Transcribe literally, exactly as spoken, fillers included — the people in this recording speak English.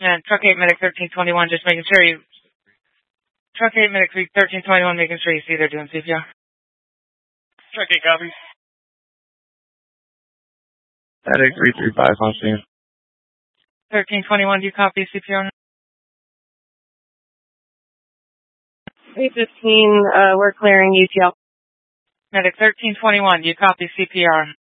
And Truck eight, Medic thirteen twenty-one, just making sure you... Truck eight, Medic thirteen twenty-one, making sure you see they're doing C P R. Truck eight, copy. Medic three three five, on scene. thirteen twenty-one, do you copy C P R? eight fifteen, uh, we're clearing U T L. Medic thirteen twenty-one, do you copy C P R?